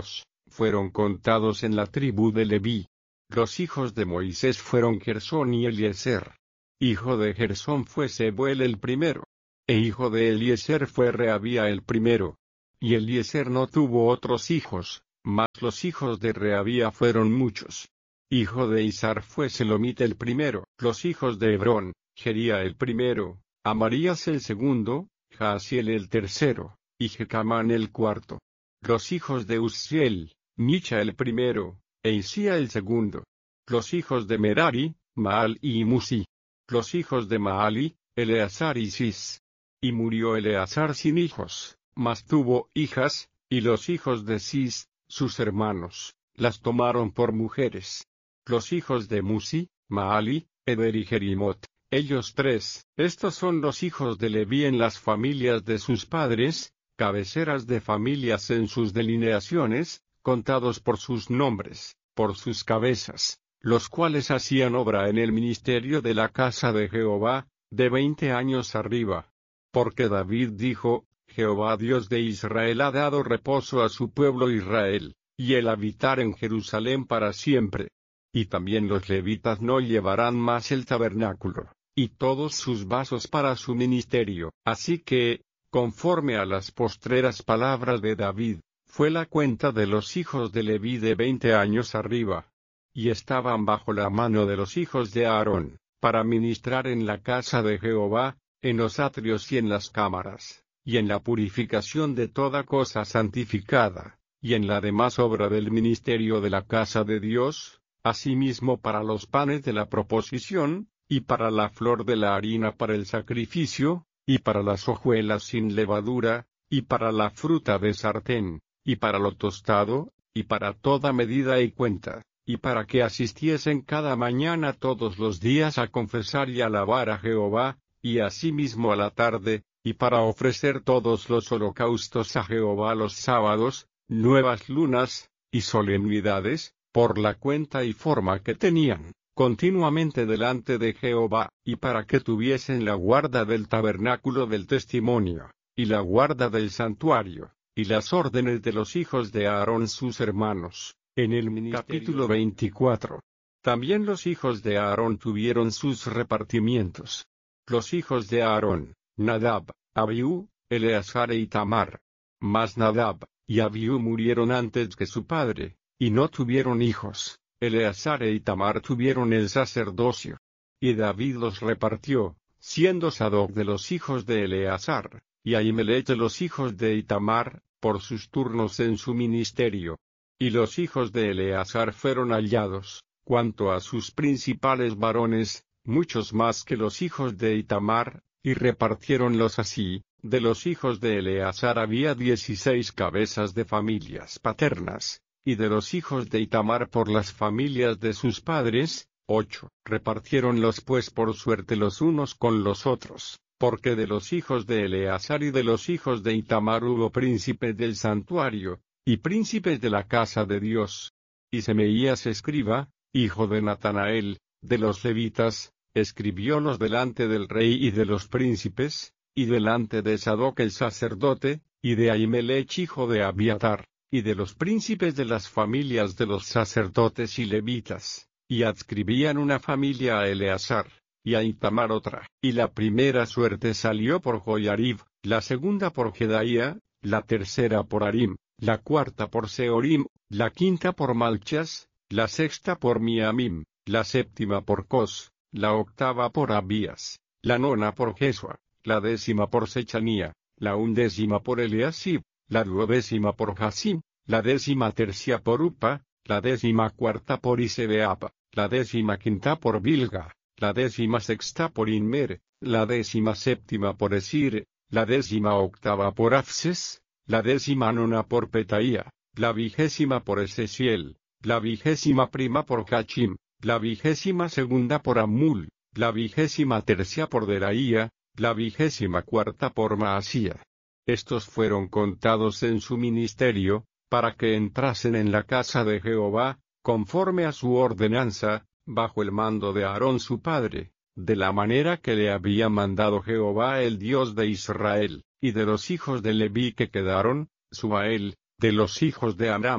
fueron contados en la tribu de Leví. Los hijos de Moisés fueron Gersón y Eliezer. Hijo de Gersón fue Sebuel el primero. E hijo de Eliezer fue Reabía el primero. Y Eliezer no tuvo otros hijos, mas los hijos de Reabía fueron muchos. Hijo de Izar fue Selomit el primero. Los hijos de Hebrón, Jería el primero, Amarías el segundo, Jaasiel el tercero, y Jecamán el cuarto. Los hijos de Uzziel, Micha el primero, e Isía el segundo. Los hijos de Merari, Maal y Musi. Los hijos de Maali, Eleazar y Cis. Y murió Eleazar sin hijos, mas tuvo hijas, y los hijos de Cis, sus hermanos, las tomaron por mujeres. Los hijos de Musi, Maali, Eder y Jerimot, ellos tres. Estos son los hijos de Leví en las familias de sus padres, cabeceras de familias en sus delineaciones, contados por sus nombres, por sus cabezas, los cuales hacían obra en el ministerio de la casa de Jehová, de veinte años arriba. Porque David dijo, Jehová Dios de Israel ha dado reposo a su pueblo Israel, y el habitar en Jerusalén para siempre. Y también los levitas no llevarán más el tabernáculo, y todos sus vasos para su ministerio. Así que, conforme a las postreras palabras de David, fue la cuenta de los hijos de Leví de veinte años arriba. Y estaban bajo la mano de los hijos de Aarón, para ministrar en la casa de Jehová, en los atrios y en las cámaras, y en la purificación de toda cosa santificada, y en la demás obra del ministerio de la casa de Dios, asimismo para los panes de la proposición, y para la flor de la harina para el sacrificio, y para las hojuelas sin levadura, y para la fruta de sartén, y para lo tostado, y para toda medida y cuenta, y para que asistiesen cada mañana todos los días a confesar y alabar a Jehová, y asimismo a la tarde, y para ofrecer todos los holocaustos a Jehová los sábados, nuevas lunas, y solemnidades, por la cuenta y forma que tenían, continuamente delante de Jehová, y para que tuviesen la guarda del tabernáculo del testimonio, y la guarda del santuario, y las órdenes de los hijos de Aarón sus hermanos, en el ministerio. Capítulo veinticuatro. También los hijos de Aarón tuvieron sus repartimientos. Los hijos de Aarón, Nadab, Abiú, Eleazar e Itamar. Mas Nadab y Abiú murieron antes que su padre, y no tuvieron hijos. Eleazar e Itamar tuvieron el sacerdocio. Y David los repartió, siendo Sadoc de los hijos de Eleazar, y Ahimelech de los hijos de Itamar, por sus turnos en su ministerio. Y los hijos de Eleazar fueron hallados, cuanto a sus principales varones, muchos más que los hijos de Itamar, y repartiéronlos así. De los hijos de Eleazar había dieciséis cabezas de familias paternas, y de los hijos de Itamar por las familias de sus padres, ocho. Repartiéronlos pues por suerte los unos con los otros, porque de los hijos de Eleazar y de los hijos de Itamar hubo príncipes del santuario, y príncipes de la casa de Dios. Y Semeías escriba, hijo de Natanael, de los levitas, escribiólos delante del rey y de los príncipes, y delante de Sadoc el sacerdote, y de Ahimelech hijo de Abiatar, y de los príncipes de las familias de los sacerdotes y levitas, y adscribían una familia a Eleazar, y a Itamar otra. Y la primera suerte salió por Joiarib, la segunda por Jedaía, la tercera por Harim, la cuarta por Seorim, la quinta por Malchas, la sexta por Miamim, la séptima por Cos, la octava por Abías, la nona por Jesua, la décima por Sechanía, la undécima por Eliasib, la duodécima por Jasim, la décima tercia por Upa, la décima cuarta por Isebeapa, la décima quinta por Bilga, la décima sexta por Inmer, la décima séptima por Esir, la décima octava por Afses, la décima nona por Petaía, la vigésima por Esesiel, la vigésima prima por Cachim, la vigésima segunda por Amul, la vigésima tercia por Deraía, la vigésima cuarta por Maasía. Estos fueron contados en su ministerio, para que entrasen en la casa de Jehová, conforme a su ordenanza, bajo el mando de Aarón su padre, de la manera que le había mandado Jehová el Dios de Israel. Y de los hijos de Leví que quedaron, Subael, de los hijos de Amram,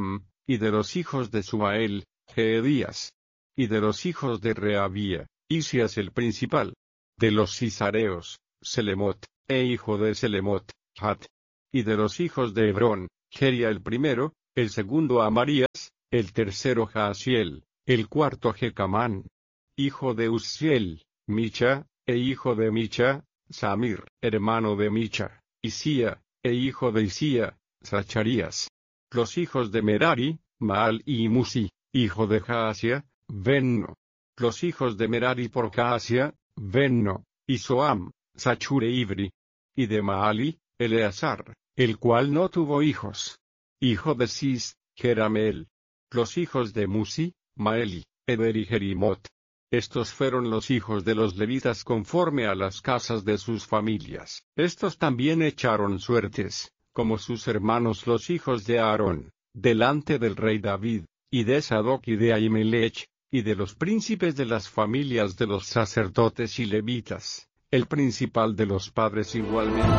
y de los hijos de Subael, Jeedías, y de los hijos de Rehabía, Isias el principal, de los Cisareos, Selemot, e hijo de Selemot, Hat, y de los hijos de Hebrón, Jeria el primero, el segundo Amarías, el tercero Jaasiel, el cuarto Jecamán, hijo de Uziel, Micha, e hijo de Micha, Samir, hermano de Micha, Isía, e hijo de Isía, Zacharías. Los hijos de Merari, Maal y Musi, hijo de Jaasia, Benno. Los hijos de Merari por Jaasia, Benno, y Soam, Sachur e Ibri. Y de Maali, Eleazar, el cual no tuvo hijos. Hijo de Cis, Jerameel. Los hijos de Musi, Maeli, Eber y Jerimot. Estos fueron los hijos de los levitas conforme a las casas de sus familias. Estos también echaron suertes, como sus hermanos los hijos de Aarón, delante del rey David, y de Sadoc y de Ahimelech, y de los príncipes de las familias de los sacerdotes y levitas, el principal de los padres igualmente.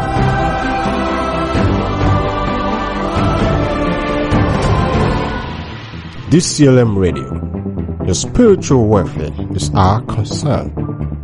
D C L M Radio. Your spiritual welfare is our concern.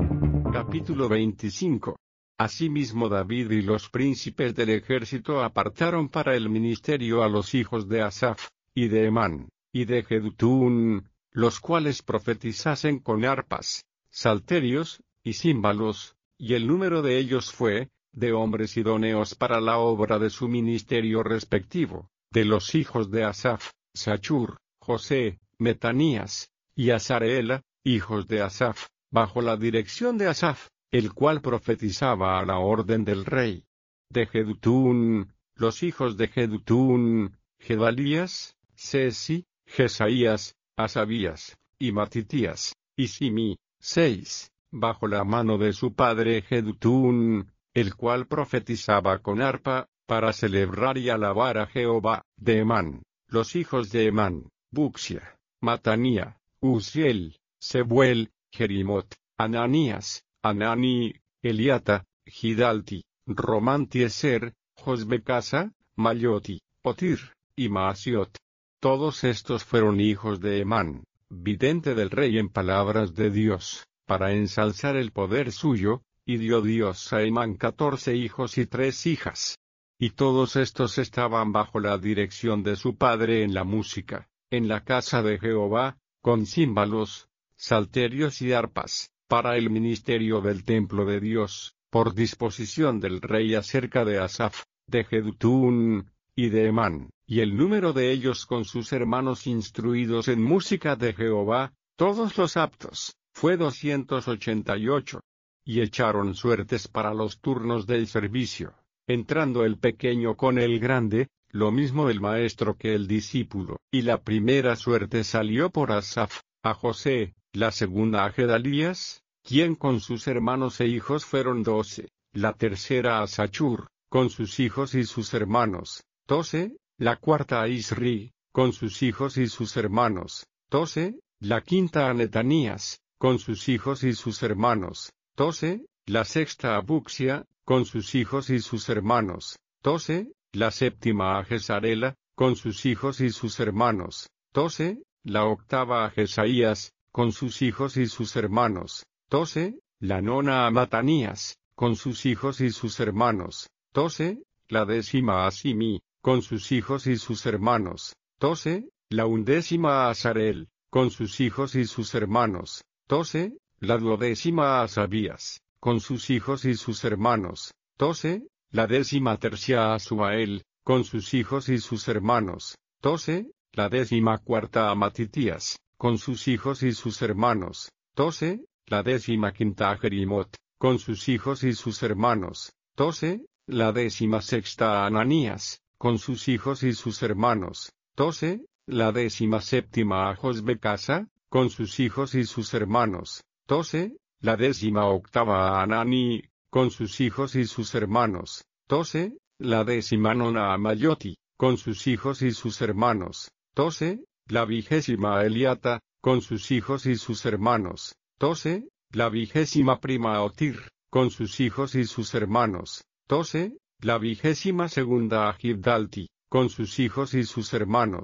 Capítulo veinticinco. Asimismo David y los príncipes del ejército apartaron para el ministerio a los hijos de Asaf, y de Emán, y de Jedutún, los cuales profetizasen con arpas, salterios, y címbalos, y el número de ellos fue, de hombres idóneos para la obra de su ministerio respectivo, de los hijos de Asaf, Sachur, José, Metanías, y Asareela, hijos de Asaf, bajo la dirección de Asaf, el cual profetizaba a la orden del rey. De Jedutún, los hijos de Jedutún, Gedalías, Sesi, Jesaías, Asabías, y Matitías, y Simi, seis, bajo la mano de su padre Jedutún, el cual profetizaba con arpa, para celebrar y alabar a Jehová. De Emán, los hijos de Emán, Buxia, Matanía, Uziel, Sebuel, Jerimot, Ananías, Anani, Eliata, Gidalti, Romantieser, Josbecasa, Mayoti, Otir, y Maasiot. Todos estos fueron hijos de Emán, vidente del rey en palabras de Dios, para ensalzar el poder suyo, y dio Dios a Emán catorce hijos y tres hijas. Y todos estos estaban bajo la dirección de su padre en la música, en la casa de Jehová, con címbalos, salterios y arpas, para el ministerio del templo de Dios, por disposición del rey acerca de Asaf, de Jedutún, y de Emán, y el número de ellos con sus hermanos instruidos en música de Jehová, todos los aptos, fue doscientos ochenta y ocho. Y echaron suertes para los turnos del servicio, entrando el pequeño con el grande, lo mismo el maestro que el discípulo. Y la primera suerte salió por Asaf, a José, la segunda a Gedalías, quien con sus hermanos e hijos fueron doce, la tercera a Sachur, con sus hijos y sus hermanos, doce, la cuarta a Isri, con sus hijos y sus hermanos, doce, la quinta a Netanías, con sus hijos y sus hermanos, doce, la sexta a Buxia, con sus hijos y sus hermanos, doce, la séptima a Gesarela, con sus hijos y sus hermanos, doce, la octava a Jesaías, con sus hijos y sus hermanos, doce, la nona a Matanías, con sus hijos y sus hermanos, doce, la décima a Simi, con sus hijos y sus hermanos, doce, la undécima a Asarel, con sus hijos y sus hermanos, doce, la duodécima a Asabías, con sus hijos y sus hermanos, doce, la décima tercia a Subael, con sus hijos y sus hermanos, doce, la décima cuarta a Matitías, con sus hijos y sus hermanos, doce, la décima quinta a Jerimot, con sus hijos y sus hermanos, doce, la décima sexta a Ananías, con sus hijos y sus hermanos, doce, la décima séptima a Josbecasa, con sus hijos y sus hermanos, doce, la décima octava a Anani, con sus hijos y sus hermanos, doce, la décima nona a Mayoti, con sus hijos y sus hermanos, doce, la vigésima a Eliata, con sus hijos y sus hermanos, doce, la vigésima prima a Otir, con sus hijos y sus hermanos, doce, la vigésima segunda a Gidalti, con sus hijos y sus hermanos,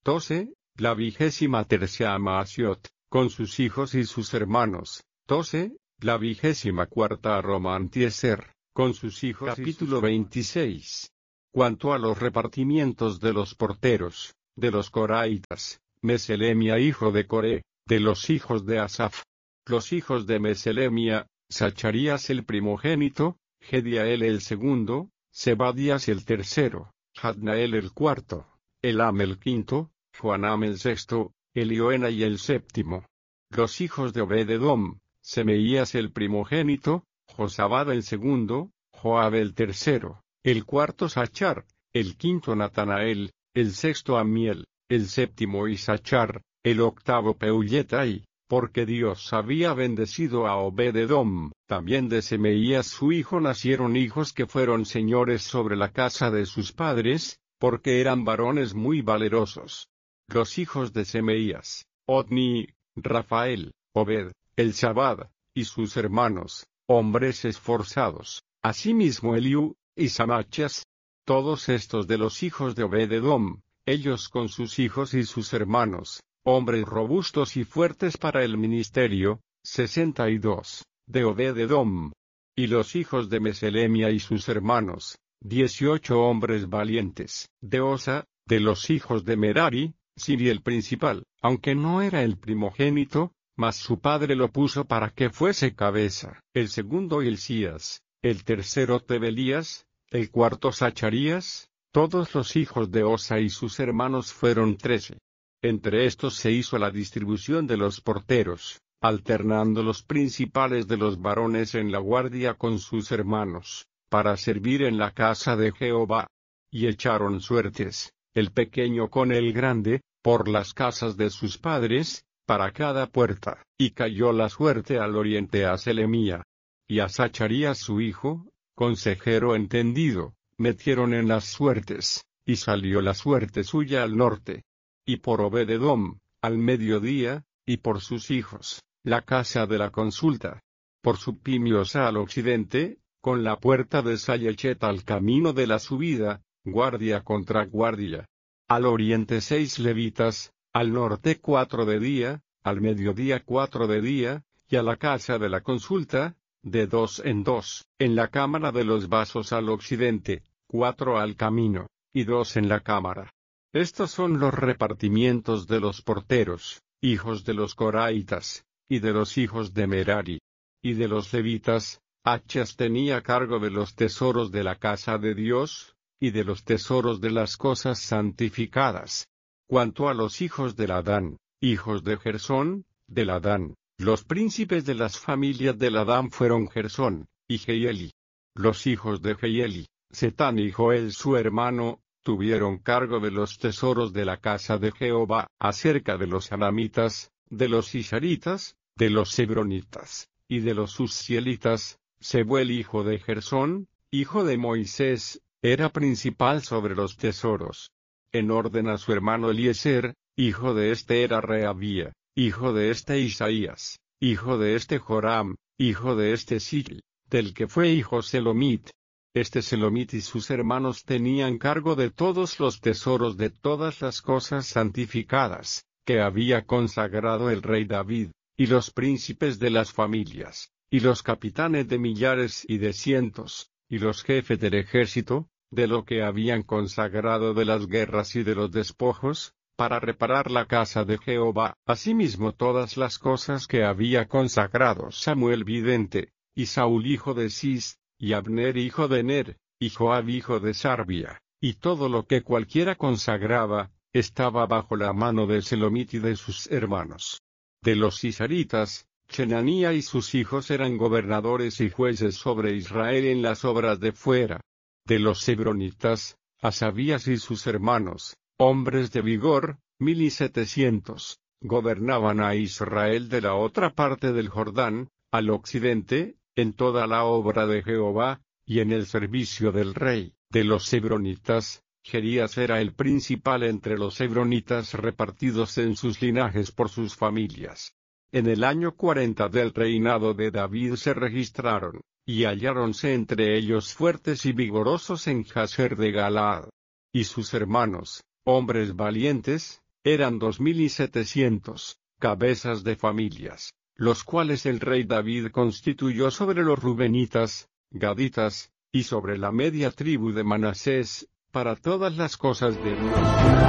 Tose, la vigésima tercia Maasiot, con sus hijos y sus hermanos. Tose, la vigésima cuarta Romantieser, con sus hijos. Capítulo veintiséis. Cuanto a los repartimientos de los porteros, de los coraitas, Meselemia hijo de Coré, de los hijos de Asaf. Los hijos de Meselemia, Zacharías el primogénito, Gediael el segundo, Zebadías el tercero, Jadnael el cuarto, Elam el quinto, Joanam el sexto, Elioenai el séptimo. Los hijos de Obed-edom, Semeías el primogénito, Josabad el segundo, Joab el tercero, el cuarto Zachar, el quinto Natanael, el sexto Amiel, el séptimo Isachar, el octavo Peuletai, porque Dios había bendecido a Obed-edom. También de Semeías su hijo nacieron hijos que fueron señores sobre la casa de sus padres, porque eran varones muy valerosos. Los hijos de Semeías, Otni, Rafael, Obed, Elzabad, y sus hermanos, hombres esforzados, asimismo Eliú, y Samachas. Todos estos de los hijos de Obed-edom, ellos con sus hijos y sus hermanos, hombres robustos y fuertes para el ministerio, sesenta y dos, de Obed-edom. Y los hijos de Meselemia y sus hermanos, dieciocho hombres valientes. De Osa, de los hijos de Merari, Siri el principal, aunque no era el primogénito, mas su padre lo puso para que fuese cabeza. El segundo Hilcías, el tercero Tebelías, el cuarto Zacharías. Todos los hijos de Osa y sus hermanos fueron trece. Entre estos se hizo la distribución de los porteros, alternando los principales de los varones en la guardia con sus hermanos, para servir en la casa de Jehová. Y echaron suertes, el pequeño con el grande, por las casas de sus padres, para cada puerta. Y cayó la suerte al oriente a Selemía. Y a Zacharías su hijo, consejero entendido, metieron en las suertes, y salió la suerte suya al norte. Y por Obed-edom, al mediodía, y por sus hijos, la casa de la consulta. Por Supimios al occidente, con la puerta de Sayechet al camino de la subida, guardia contra guardia. Al oriente seis levitas, al norte cuatro de día, al mediodía cuatro de día, y a la casa de la consulta, de dos en dos, en la cámara de los vasos al occidente, cuatro al camino, y dos en la cámara. Estos son los repartimientos de los porteros, hijos de los coraitas, y de los hijos de Merari. Y de los levitas, Achas tenía cargo de los tesoros de la casa de Dios, y de los tesoros de las cosas santificadas. Cuanto a los hijos de Ladán, hijos de Gersón, de Ladán, los príncipes de las familias de Ladán fueron Gersón, y Jehieli. Los hijos de Jehieli, Setán y Joel su hermano, tuvieron cargo de los tesoros de la casa de Jehová, acerca de los anamitas, de los isharitas, de los hebronitas, y de los uzzielitas. Sebuel hijo de Gersón, hijo de Moisés, era principal sobre los tesoros. En orden a su hermano Eliezer, hijo de este era Rehabía, hijo de este Isaías, hijo de este Joram, hijo de este Sigl, del que fue hijo Selomit. Este Selomit y sus hermanos tenían cargo de todos los tesoros de todas las cosas santificadas, que había consagrado el rey David, y los príncipes de las familias, y los capitanes de millares y de cientos, y los jefes del ejército, de lo que habían consagrado de las guerras y de los despojos, para reparar la casa de Jehová. Asimismo todas las cosas que había consagrado Samuel vidente, y Saúl hijo de Cis, y Abner hijo de Ner, y Joab hijo de Sarbia, y todo lo que cualquiera consagraba, estaba bajo la mano de Selomit y de sus hermanos. De los isaritas, Chenanía y sus hijos eran gobernadores y jueces sobre Israel en las obras de fuera. De los hebronitas, Asabías y sus hermanos, hombres de vigor, mil y setecientos, gobernaban a Israel de la otra parte del Jordán, al occidente, en toda la obra de Jehová, y en el servicio del rey. De los hebronitas, Jerías era el principal entre los hebronitas repartidos en sus linajes por sus familias. En el año cuarenta del reinado de David se registraron, y halláronse entre ellos fuertes y vigorosos en Jazer de Galaad. Y sus hermanos, hombres valientes, eran dos mil y setecientos cabezas de familias, los cuales el rey David constituyó sobre los rubenitas, gaditas, y sobre la media tribu de Manasés, para todas las cosas de Dios.